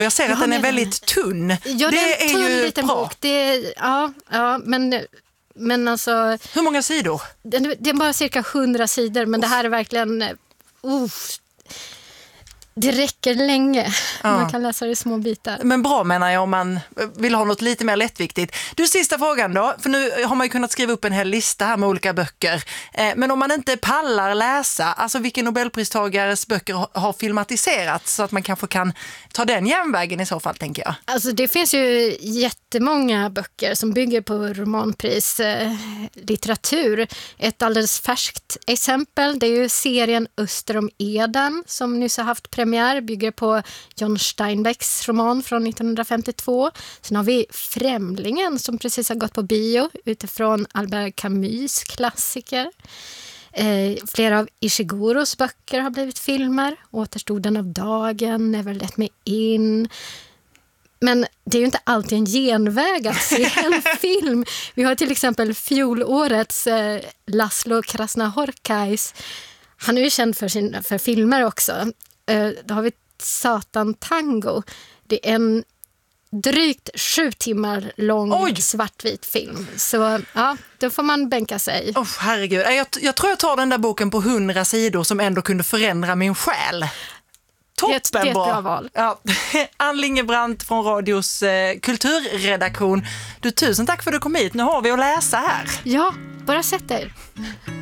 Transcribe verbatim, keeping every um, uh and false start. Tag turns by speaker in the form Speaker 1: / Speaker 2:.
Speaker 1: Jag ser att den är väldigt tunn.
Speaker 2: Ja, det, det är en tunn är ju liten bra. Bok. Det är, ja, ja, men, men alltså...
Speaker 1: Hur många sidor?
Speaker 2: Det, det är bara cirka hundra sidor, men oh. det här är verkligen... Uh, det räcker länge. Ja. Man kan läsa det i små bitar.
Speaker 1: Men bra menar jag om man vill ha något lite mer lättviktigt. Du, sista frågan då. För nu har man ju kunnat skriva upp en hel lista här med olika böcker. Eh, men om man inte pallar läsa, alltså vilken Nobelpristagares böcker har filmatiserats så att man kanske kan ta den järnvägen i så fall, tänker jag.
Speaker 2: Alltså det finns ju jättemånga böcker som bygger på romanpris eh, litteratur. Ett alldeles färskt exempel, det är ju serien Öster om Eden som nyss har haft premiär, bygger på John Steinbecks roman från nittonhundrafemtiotvå. Sen har vi Främlingen som precis har gått på bio utifrån Albert Camus klassiker. Eh, flera av Ishiguros böcker har blivit filmer. Återstoden av dagen, Never Let Me In. Men det är ju inte alltid en genväg att se en film. Vi har till exempel fjolårets eh, Laszlo Krasznahorkais. Han är ju känd för, sin, för filmer också. Eh, då har vi Satan Tango. Det är en drygt sju timmar lång Oj! svartvit film. Så ja, då får man bänka sig.
Speaker 1: Oh, herregud. Jag, jag tror jag tar den där boken på hundra sidor som ändå kunde förändra min själ. Toppen
Speaker 2: det, det är ett
Speaker 1: bra.
Speaker 2: bra val.
Speaker 1: Ja. Ann Lingebrandt från Radios eh, kulturredaktion. Du, tusen tack för att du kom hit. Nu har vi att läsa här.
Speaker 2: Ja, bara sätt dig.